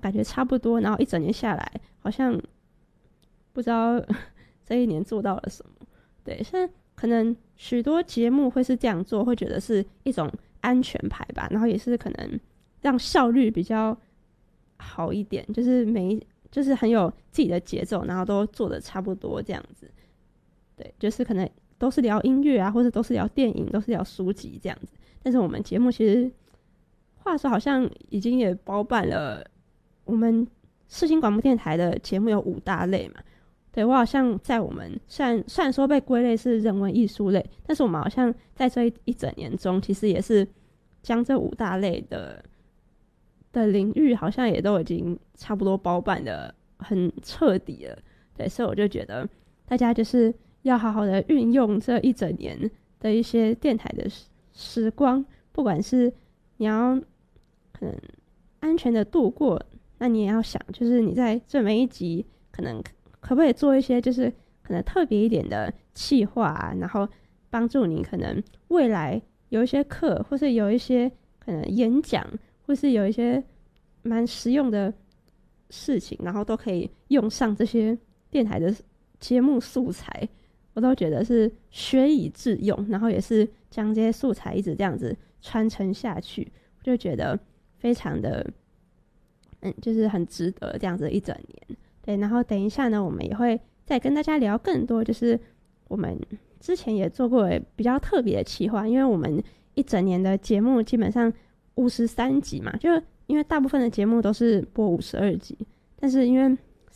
感觉差不多，然后一整年下来好像不知道这一年做到了什么。对，现在可能许多节目会是这样做，会觉得是一种安全牌吧，然后也是可能让效率比较好一点，就是很有自己的节奏，然后都做的差不多这样子。对，就是可能都是聊音乐啊，或者都是聊电影，都是聊书籍这样子。但是我们节目其实话说好像已经也包办了，我们世新广播电台的节目有5大类嘛。对，我好像在我们虽然说被归类是人文艺术类，但是我们好像在这一整年中，其实也是将这5大类的领域好像也都已经差不多包办的很彻底了。对，所以我就觉得大家就是要好好的运用这一整年的一些电台的时光，不管是你要可能安全的度过，那你也要想，就是你在这每一集可能可不可以做一些就是可能特别一点的企划啊，然后帮助你可能未来有一些课，或是有一些可能演讲，或是有一些蛮实用的事情，然后都可以用上这些电台的节目素材，我都觉得是学以致用，然后也是将这些素材一直这样子传承下去，我就觉得非常的就是很值得这样子一整年。对，然后等一下呢，我们也会再跟大家聊更多，就是我们之前也做过比较特别的企划，因为我们一整年的节目基本上53集嘛，就因为大部分的节目都是播52集，但是因为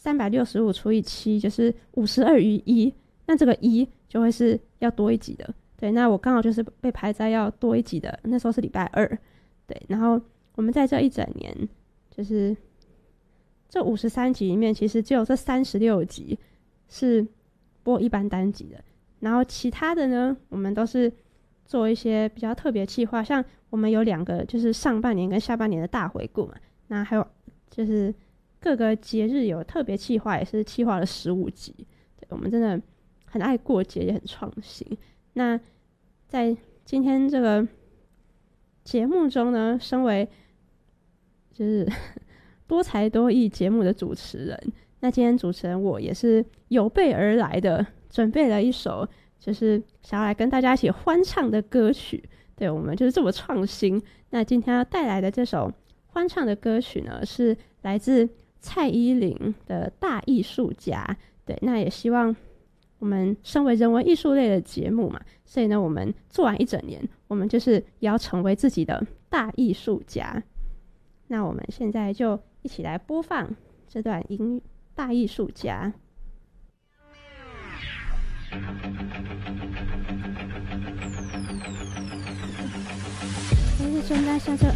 365除以7就是52余1，那这个1就会是要多一集的。对，那我刚好就是被排在要多一集的，那时候是礼拜2。对，然后我们在这一整年，就是这53集里面，其实只有这36集是播一般单集的，然后其他的呢，我们都是做一些比较特别企划，像我们有2个就是上半年跟下半年的大回顾嘛，那还有就是各个节日有特别企划，也是企划了15集。对，我们真的很爱过节，也很创新。那在今天这个节目中呢，身为就是多才多艺节目的主持人，那今天主持人我也是有备而来的，准备了一首就是想要来跟大家一起欢唱的歌曲。对，我们就是这么创新。那今天要带来的这首欢唱的歌曲呢，是来自蔡依林的大艺术家。对，那也希望我们身为人文艺术类的节目嘛，所以呢，我们做完一整年，我们就是也要成为自己的大艺术家。那我们现在就一起来播放这段大艺术家。正在向着